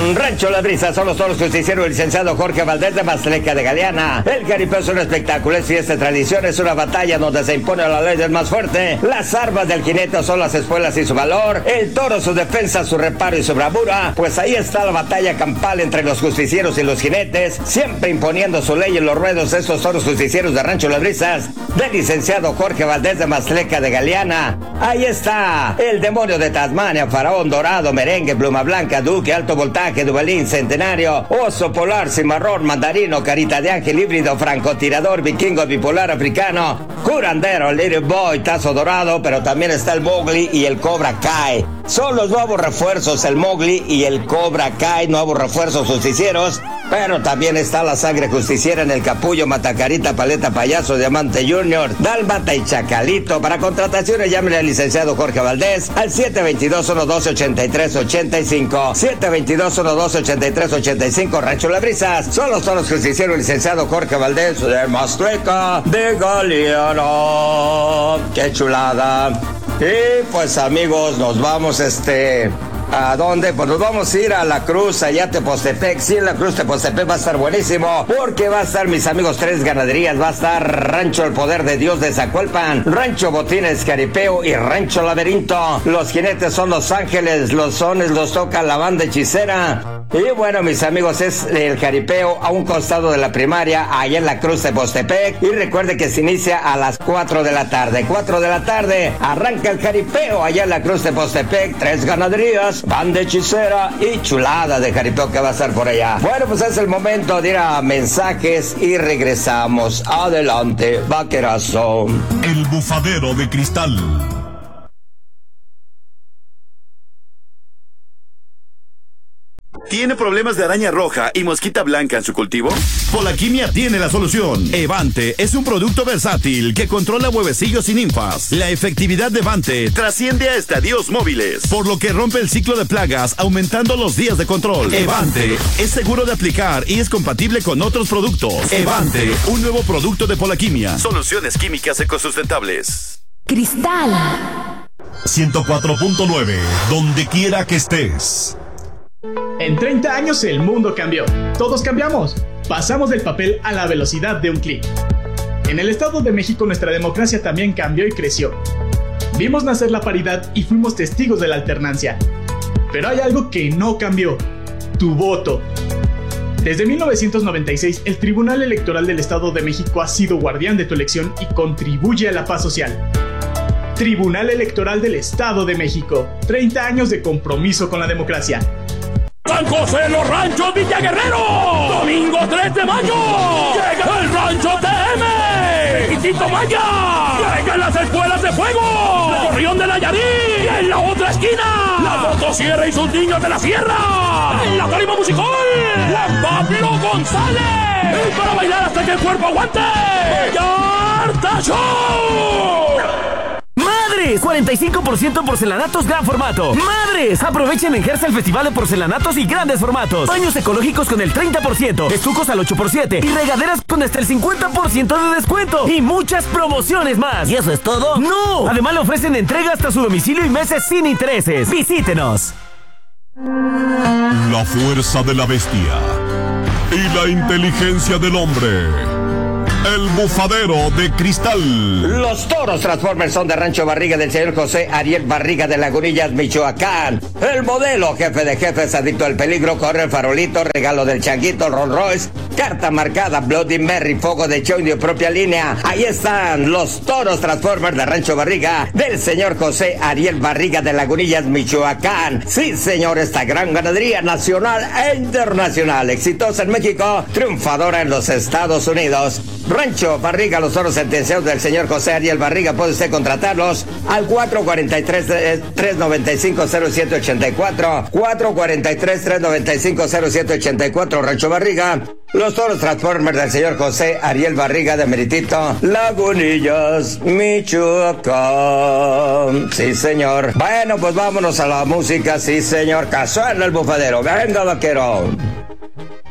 Rancho Las Brisas son los toros justicieros el licenciado Jorge Valdés de Maztleca de Galeana. El jaripeo es un espectáculo, es fiesta de tradición, es una batalla donde se impone la ley del más fuerte. Las armas del jinete son las espuelas y su valor, el toro su defensa, su reparo y su bravura. Pues ahí está la batalla campal entre los justicieros y los jinetes, siempre imponiendo su ley en los ruedos de estos toros justicieros de Rancho Las Brisas del licenciado Jorge Valdés de Maztleca de Galeana. Ahí está el demonio de Tasmania, faraón dorado, merengue, pluma blanca, duque, alto voltaje, dubalín, centenario, oso polar, cimarrón, mandarino, carita de ángel, híbrido, francotirador, vikingo, bipolar, africano, curandero, little boy, tazo dorado, pero también está el Mowgli y el Cobra Kai. Son los nuevos refuerzos, el Mowgli y el Cobra Kai, nuevos refuerzos justicieros, pero también está la sangre justiciera en el Capullo, Matacarita, Paleta, Payaso, Diamante Junior, Dálmata y Chacalito. Para contrataciones llámenle al licenciado Jorge Valdés al 722-112-8385, 722-112-8385. Rancho Las Brisas son los toros justicieros el licenciado Jorge Valdés de Maztleca de Galeana. ¡Qué chulada! Y pues amigos, nos vamos ¿a dónde? Pues nos vamos a ir a la Cruz, allá a Tepoztepec. Sí, en la Cruz Tepoztepec va a estar buenísimo, porque va a estar, mis amigos, 3 ganaderías. Va a estar Rancho El Poder de Dios de Zacualpan, Rancho Botines Jaripeo y Rancho Laberinto. Los jinetes son Los Ángeles, los sones los toca la banda hechicera. Y bueno, mis amigos, es el jaripeo a un costado de la primaria, allá en la Cruz Tepoztepec. Y recuerde que se inicia a las 4 de la tarde. 4 de la tarde arranca el jaripeo allá en la Cruz Tepoztepec. 3 ganaderías, banda hechicera y chulada de jaripeo que va a estar por allá. Bueno, pues es el momento de ir a mensajes y regresamos. Adelante, vaquerazo. El bufadero de cristal. ¿Tiene problemas de araña roja y mosquita blanca en su cultivo? Polaquimia tiene la solución. Evante es un producto versátil que controla huevecillos y ninfas. La efectividad de Evante trasciende a estadios móviles, por lo que rompe el ciclo de plagas, aumentando los días de control. Evante es seguro de aplicar y es compatible con otros productos. Evante, un nuevo producto de Polaquimia. Soluciones químicas ecosustentables. Cristal 104.9, donde quiera que estés. En 30 años el mundo cambió. Todos cambiamos. Pasamos del papel a la velocidad de un clic. En el Estado de México nuestra democracia también cambió y creció. Vimos nacer la paridad y fuimos testigos de la alternancia. Pero hay algo que no cambió: tu voto. Desde 1996, el Tribunal Electoral del Estado de México ha sido guardián de tu elección y contribuye a la paz social. Tribunal Electoral del Estado de México. 30 años de compromiso con la democracia. San José Los Ranchos Villa Guerrero. Domingo 3 de mayo. Llega el Rancho TM. Requisito Maya. Llegan las escuelas de fuego. Corrión de Nayarit. Y en la otra esquina, la Motosierra y sus niños de la sierra. En la tarima musical, Juan Pablo González. Y para bailar hasta que el cuerpo aguante, Vallarta Show. ¡Madres! 45% porcelanatos gran formato. ¡Madres! Aprovechen en Gersa el Festival de Porcelanatos y Grandes Formatos. Baños ecológicos con el 30%, estucos al 8x7 y regaderas con hasta el 50% de descuento. Y muchas promociones más. ¿Y eso es todo? ¡No! Además le ofrecen entrega hasta su domicilio y meses sin intereses. ¡Visítenos! La fuerza de la bestia y la inteligencia del hombre. El bufadero de cristal. Los toros Transformers son de Rancho Barriga del señor José Ariel Barriga de Lagunillas, Michoacán. El modelo jefe de jefes, adicto al peligro, corre el farolito, regalo del changuito, Rolls Royce, carta marcada, Bloody Mary, fuego de show de propia línea. Ahí están los toros Transformers de Rancho Barriga del señor José Ariel Barriga de Lagunillas, Michoacán. Sí, señor, esta gran ganadería nacional e internacional, exitosa en México, triunfadora en los Estados Unidos. Rancho Barriga, los toros sentenciados del señor José Ariel Barriga, puede usted contratarlos al 443-395-0784, 443-395-0784, Rancho Barriga. Los toros Transformers del señor José Ariel Barriga de Meritito, Lagunillas, Michoacán. Sí, señor. Bueno, pues vámonos a la música, sí, señor. Casual el bufadero. Venga, vaquero.